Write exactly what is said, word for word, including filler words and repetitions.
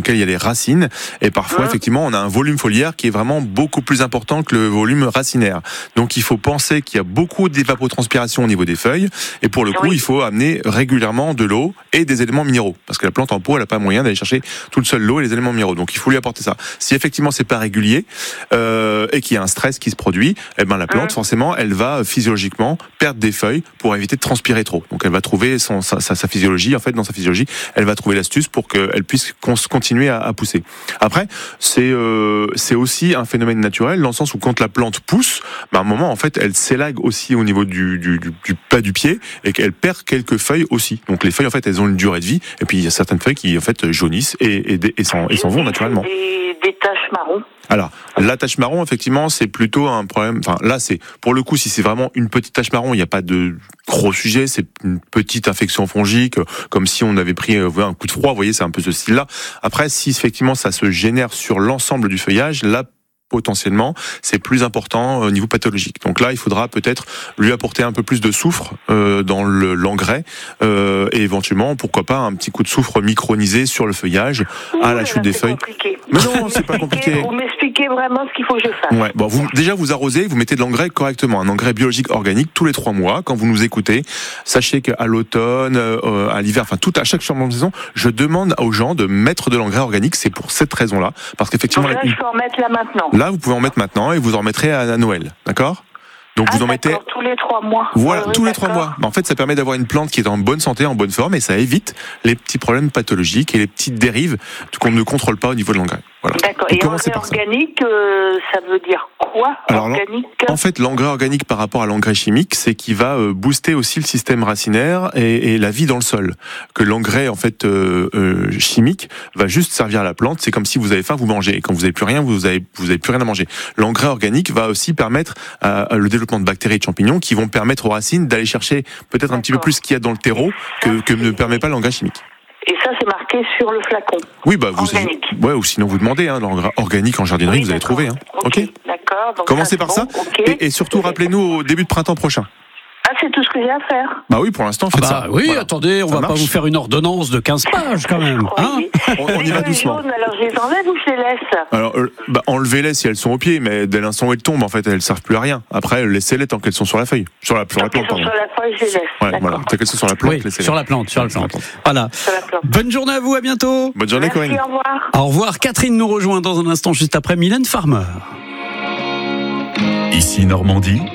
lequel il y a les racines. Et parfois, mmh. effectivement, on a un volume foliaire qui est vraiment beaucoup plus important que le volume racinaire. Donc, il faut penser qu'il y a beaucoup d'évapotranspiration au niveau des feuilles. Et pour le coup, oui. il faut amener régulièrement de l'eau et des éléments minéraux. Parce que la plante en pot, elle n'a pas moyen d'aller chercher toute seule l'eau et les éléments minéraux. Donc, il faut lui apporter ça. Si effectivement, c'est pas régulier euh, et qu'il y a un stress qui se produit, eh ben, la plante, mmh. forcément, elle va physiologiquement perdre des feuilles pour éviter de transpirer trop. Donc, elle va trouver son, sa, sa, sa physiologie. En fait, dans sa physiologie, elle va trouver l'astuce pour qu'elle puisse continuer à, à pousser. Après, c'est, euh, c'est aussi un phénomène naturel dans le sens où quand la plante pousse, bah, à un moment, en fait, elle s'élague aussi au niveau du, du, du, du bas du pied et qu'elle perd quelques feuilles aussi. Donc, les feuilles, en fait, elles ont une durée de vie. Et puis, il y a certaines feuilles qui, en fait, jaunissent et, et, et, s'en, et s'en vont naturellement. Des, des taches marron. Alors, la tache marron, effectivement, c'est plutôt un problème. Enfin, là, c'est pour le coup, si c'est vraiment une petite tache marron, il n'y a pas de gros sujet. C'est une petite infection fongique, comme si on avait pris un coup de froid. Vous voyez, c'est un peu ce style-là. Après, si effectivement ça se génère sur l'ensemble du feuillage, là, potentiellement, c'est plus important au niveau pathologique. Donc là, il faudra peut-être lui apporter un peu plus de soufre euh, dans le, l'engrais euh, et éventuellement, pourquoi pas, un petit coup de soufre micronisé sur le feuillage Ouh, à la chute des feuilles. Compliqué. Mais non, c'est pas compliqué. Vous m'expliquez vraiment ce qu'il faut que je fasse. Ouais, bon, vous, déjà, vous arrosez, vous mettez de l'engrais correctement, un engrais biologique organique tous les trois mois. Quand vous nous écoutez, sachez qu'à l'automne, euh, à l'hiver, enfin tout à chaque changement de saison, je demande aux gens de mettre de l'engrais organique. C'est pour cette raison-là, parce qu'effectivement, donc là, je peux en mettre là maintenant. Là, vous pouvez en mettre maintenant et vous en mettrez à, à Noël, d'accord ? Donc ah, vous en mettez tous les trois mois. Voilà, oui, tous les d'accord. trois mois. En fait, ça permet d'avoir une plante qui est en bonne santé, en bonne forme, et ça évite les petits problèmes pathologiques et les petites dérives qu'on ne contrôle pas au niveau de l'engrais. Voilà. D'accord. Et engrais organique, ça. Euh, ça veut dire quoi ? Alors, organique. En fait, l'engrais organique par rapport à l'engrais chimique, c'est qu'il va euh, booster aussi le système racinaire et, et la vie dans le sol. Que l'engrais en fait euh, euh, chimique va juste servir à la plante. C'est comme si vous avez faim, vous mangez. Et quand vous n'avez plus rien, vous avez vous avez plus rien à manger. L'engrais organique va aussi permettre euh, le développement de bactéries et de champignons qui vont permettre aux racines d'aller chercher peut-être D'accord. un petit peu plus ce qu'il y a dans le terreau que, que ne permet pas l'engrais chimique. Et ça, c'est marqué sur le flacon. Oui, bah vous. Organique. Ouais, ou sinon vous demandez. Hein, l'engrais organique en jardinerie, oui, vous allez trouver. Hein. Ok. okay. D'accord. Donc Commencez ça, par bon. ça. Okay. Et, et surtout, rappelez-nous au début de printemps prochain. Ah, c'est tout ce que j'ai à faire. Bah oui, pour l'instant, faites ah bah, ça. Oui, voilà. attendez, on ça va marche. pas vous faire une ordonnance de quinze pages quand même. Hein on, on y va doucement. Jaunes, alors je les enlève ou je les laisse ? Alors, euh, bah, enlevez-les si elles sont au pied, mais dès l'instant où elles tombent, en fait, elles servent plus à rien. Après, laissez-les tant qu'elles sont sur la feuille, sur la, sur la plante. Tant qu'elles sont sur la feuille, je les laisse. Ouais, voilà. Tant qu'elles sont sur la plante, oui, laissez-les. sur la plante, sur la plante. Voilà. Sur la plante. Bonne journée à vous, à bientôt. Bonne journée, Merci, Corinne. Au revoir. Au revoir. Catherine nous rejoint dans un instant, juste après Mylène Farmer. Ici Normandie.